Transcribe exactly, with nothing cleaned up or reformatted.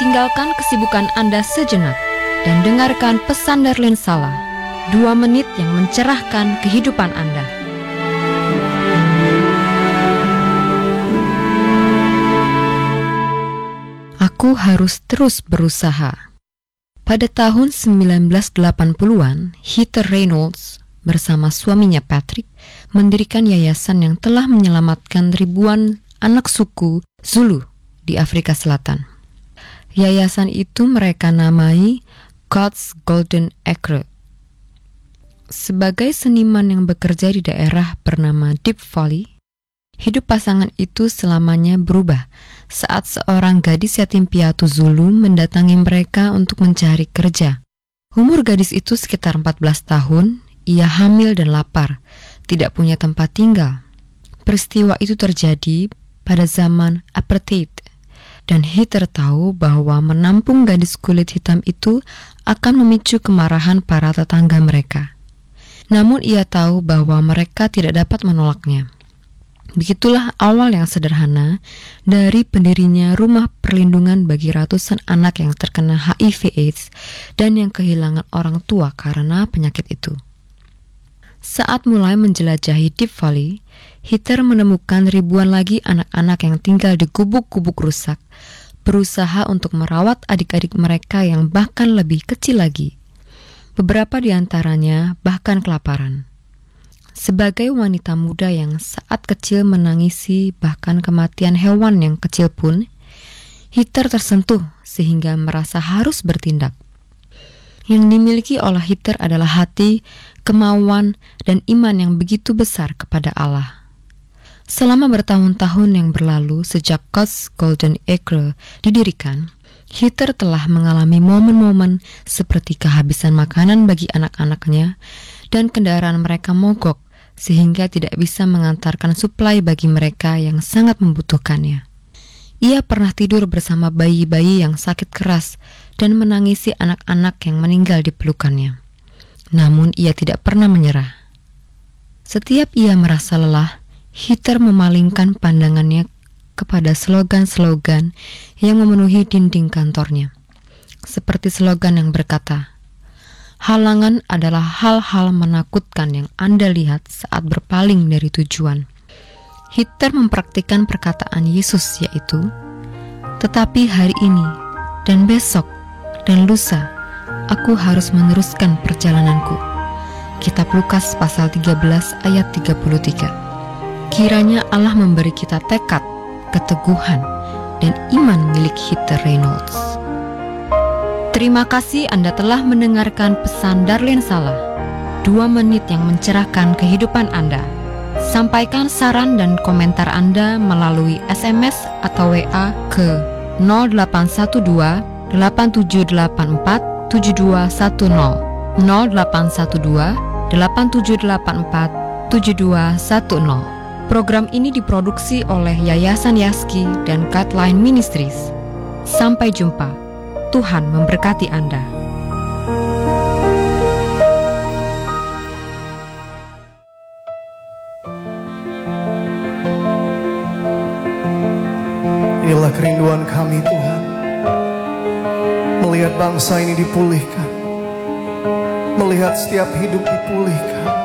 tinggalkan kesibukan Anda sejenak dan dengarkan pesan Darlene Sala, dua menit yang mencerahkan kehidupan Anda. Aku harus terus berusaha. Pada tahun sembilan belas delapan puluhan, Heather Reynolds bersama suaminya Patrick mendirikan yayasan yang telah menyelamatkan ribuan anak suku Zulu di Afrika Selatan. Yayasan itu mereka namai God's Golden Acre. Sebagai seniman yang bekerja di daerah bernama Deep Valley, hidup pasangan itu selamanya berubah saat seorang gadis yatim piatu Zulu mendatangi mereka untuk mencari kerja. Umur gadis itu sekitar empat belas tahun, ia hamil dan lapar, tidak punya tempat tinggal. Peristiwa itu terjadi pada zaman apartheid, dan Heather tahu bahwa menampung gadis kulit hitam itu akan memicu kemarahan para tetangga mereka. Namun ia tahu bahwa mereka tidak dapat menolaknya. Begitulah awal yang sederhana dari pendirinya rumah perlindungan bagi ratusan anak yang terkena H I V AIDS dan yang kehilangan orang tua karena penyakit itu. Saat mulai menjelajahi Deep Valley, Heather menemukan ribuan lagi anak-anak yang tinggal di gubuk-gubuk rusak, berusaha untuk merawat adik-adik mereka yang bahkan lebih kecil lagi. Beberapa di antaranya bahkan kelaparan. Sebagai wanita muda yang saat kecil menangisi bahkan kematian hewan yang kecil pun, Heather tersentuh sehingga merasa harus bertindak. Yang dimiliki oleh Heather adalah hati, kemauan, dan iman yang begitu besar kepada Allah. Selama bertahun-tahun yang berlalu sejak God's Golden Acre didirikan, Heather telah mengalami momen-momen seperti kehabisan makanan bagi anak-anaknya dan kendaraan mereka mogok sehingga tidak bisa mengantarkan suplai bagi mereka yang sangat membutuhkannya. Ia pernah tidur bersama bayi-bayi yang sakit keras dan menangisi anak-anak yang meninggal di pelukannya. Namun ia tidak pernah menyerah. Setiap ia merasa lelah, Heather memalingkan pandangannya kepada slogan-slogan yang memenuhi dinding kantornya. Seperti slogan yang berkata, "Halangan adalah hal-hal menakutkan yang Anda lihat saat berpaling dari tujuan." Heather mempraktikkan perkataan Yesus yaitu, "Tetapi hari ini dan besok dan lusa, aku harus meneruskan perjalananku." Kitab Lukas pasal tiga belas ayat tiga puluh tiga. Kiranya Allah memberi kita tekad, keteguhan, dan iman milik Heather Reynolds. Terima kasih Anda telah mendengarkan pesan Darlene Sala, dua menit yang mencerahkan kehidupan Anda. Sampaikan saran dan komentar Anda melalui S M S atau W A ke nol delapan satu dua delapan tujuh delapan empat tujuh dua satu nol nol delapan satu dua delapan tujuh delapan empat tujuh dua satu nol. Program ini diproduksi oleh Yayasan Yaski dan Guideline Ministries. Sampai jumpa. Tuhan memberkati Anda. Inilah kerinduan kami, Tuhan. Melihat bangsa ini dipulihkan. Melihat setiap hidup dipulihkan.